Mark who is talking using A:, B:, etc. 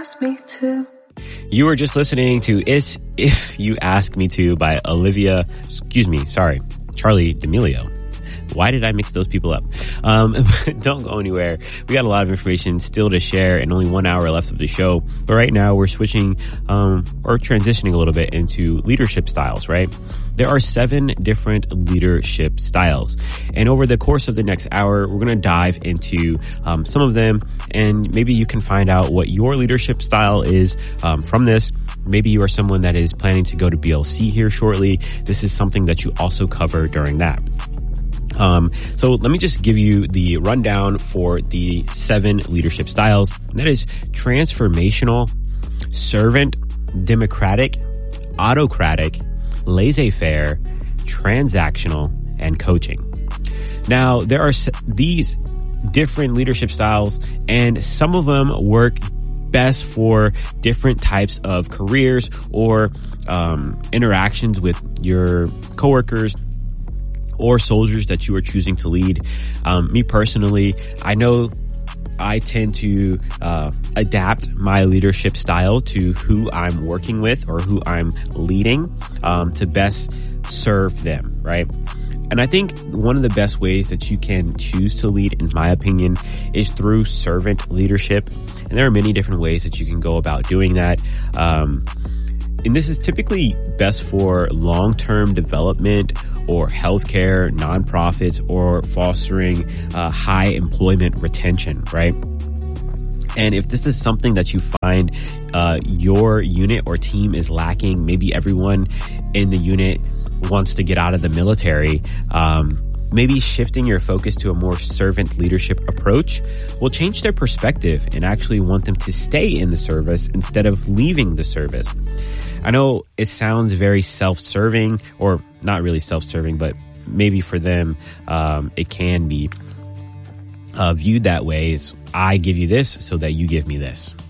A: ask me to.
B: You were just listening to If You Ask Me To by Charli D'Amelio. Why did I mix those people up? Don't go anywhere. We got a lot of information still to share and only 1 hour left of the show. But right now we're switching, or transitioning a little bit into leadership styles, right? There are 7 different leadership styles. And over the course of the next hour, we're going to dive into some of them, and maybe you can find out what your leadership style is from this. Maybe you are someone that is planning to go to BLC here shortly. This is something that you also cover during that. So let me just give you the rundown for the 7 leadership styles. And that is transformational, servant, democratic, autocratic, laissez-faire, transactional, and coaching. Now, there are these different leadership styles, and some of them work best for different types of careers or interactions with your coworkers or soldiers that you are choosing to lead. Me personally, I know I tend to adapt my leadership style to who I'm working with or who I'm leading to best serve them, right? And I think one of the best ways that you can choose to lead, in my opinion, is through servant leadership. And there are many different ways that you can go about doing that. And this is typically best for long-term development or healthcare, nonprofits, or fostering high employment retention, right? And if this is something that you find your unit or team is lacking, maybe everyone in the unit wants to get out of the military, maybe shifting your focus to a more servant leadership approach will change their perspective and actually want them to stay in the service instead of leaving the service. I know it sounds very self-serving, or not really self-serving, but maybe for them, it can be viewed that way. Is I give you this so that you give me this.